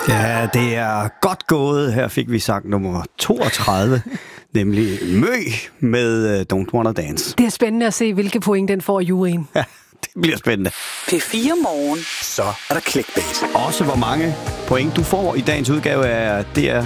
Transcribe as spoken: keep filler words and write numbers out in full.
Ja, det er godt gået. Her fik vi sang nummer toogtredive, nemlig Mø med Don't Wanna Dance. Det er spændende at se, hvilke point den får i juryen. Ja, det bliver spændende. P fire Morgen. Så er der clickbait. Også hvor mange point du får i dagens udgave af D R